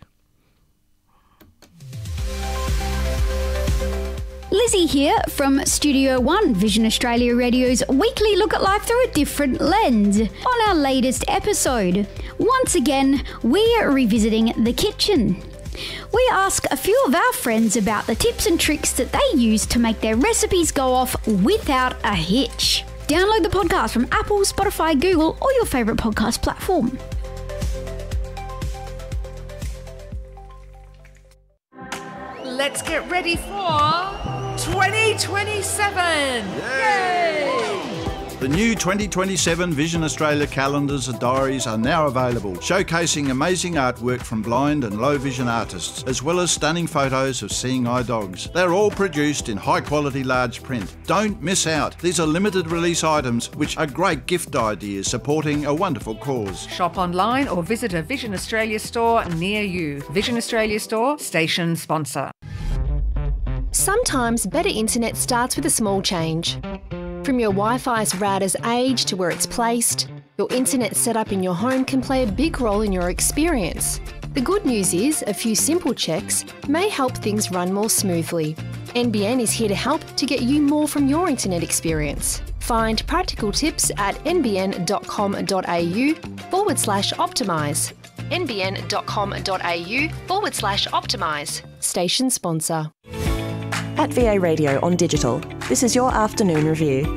Lizzie here from Studio One, Vision Australia Radio's weekly look at life through a different lens. On our latest episode, once again, we are revisiting the kitchen. We ask a few of our friends about the tips and tricks that they use to make their recipes go off without a hitch. Download the podcast from Apple, Spotify, Google, or your favourite podcast platform.
Let's get ready for twenty twenty-seven! Yay!
The new twenty twenty-seven Vision Australia calendars and diaries are now available, showcasing amazing artwork from blind and low vision artists, as well as stunning photos of seeing eye dogs. They're all produced in high quality large print. Don't miss out. These are limited release items which are great gift ideas supporting a wonderful cause.
Shop online or visit a Vision Australia store near you. Vision Australia Store, station sponsor.
Sometimes better internet starts with a small change. From your Wi-Fi's router's age to where it's placed, your internet setup in your home can play a big role in your experience. The good news is a few simple checks may help things run more smoothly. N B N is here to help to get you more from your internet experience. Find practical tips at nbn.com.au forward slash optimise. nbn.com.au forward slash optimise. Station sponsor.
At V A Radio on digital, this is your afternoon review.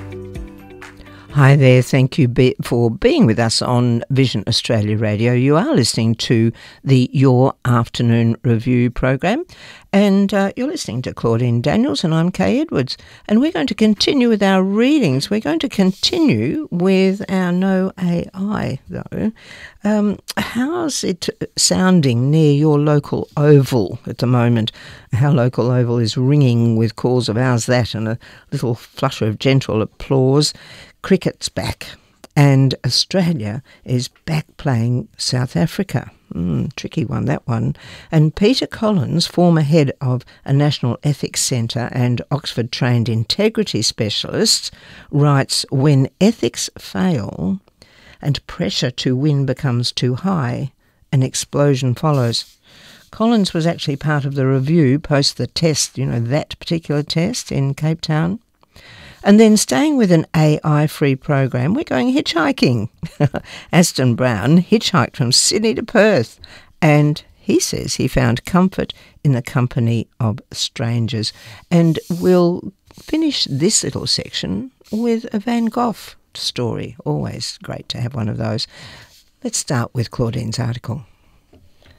Hi there, thank you be- for being with us on Vision Australia Radio. You are listening to the Your Afternoon Review program, and uh, you're listening to Claudine Daniels, and I'm Kay Edwards. And we're going to continue with our readings. We're going to continue with our No A I, though. Um, how's it sounding near your local oval at the moment? Our local oval is ringing with calls of "How's that?" and a little flutter of gentle applause. Cricket's back, and Australia is back playing South Africa. Mm, tricky one, that one. And Peter Collins, former head of a National Ethics Centre and Oxford-trained integrity specialist, writes, "When ethics fail and pressure to win becomes too high, an explosion follows." Collins was actually part of the review post the test, you know, that particular test in Cape Town. And then staying with an A I-free program, we're going hitchhiking. Aston Brown hitchhiked from Sydney to Perth, and he says he found comfort in the company of strangers. And we'll finish this little section with a Van Gogh story. Always great to have one of those. Let's start with Claudine's article.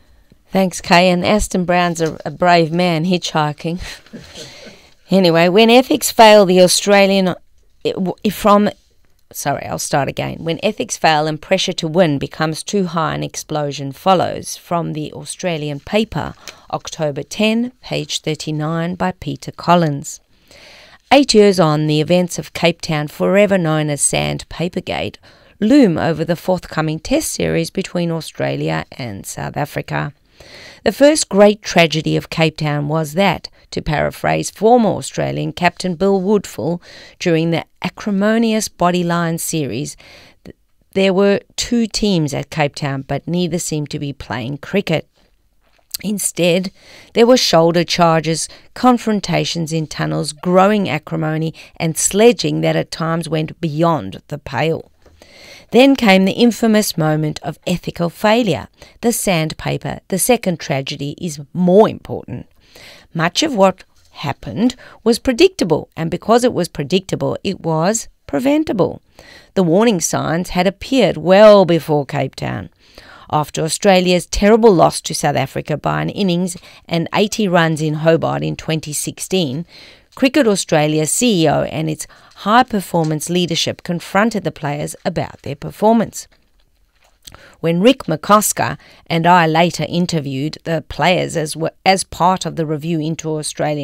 Thanks, Kay. And Aston Brown's a, a brave man hitchhiking. Anyway, when ethics fail, the Australian it, from sorry, I'll start again. When ethics fail and pressure to win becomes too high, an explosion follows. From the Australian paper, October tenth, page thirty-nine, by Peter Collins. Eight years on, the events of Cape Town, forever known as Sandpapergate, loom over the forthcoming Test series between Australia and South Africa. The first great tragedy of Cape Town was that, to paraphrase former Australian captain Bill Woodfull during the acrimonious Bodyline series, th- there were two teams at Cape Town, but neither seemed to be playing cricket. Instead, there were shoulder charges, confrontations in tunnels, growing acrimony, and sledging that at times went beyond the pale. Then came the infamous moment of ethical failure, the sandpaper. The second tragedy is more important. Much of what happened was predictable, and because it was predictable, it was preventable. The warning signs had appeared well before Cape Town. After Australia's terrible loss to South Africa by an innings and eighty runs in Hobart in twenty sixteen, Cricket Australia's C E O and its high-performance leadership confronted the players about their performance. When Rick McCosker and I later interviewed the players as, as part of the review into Australian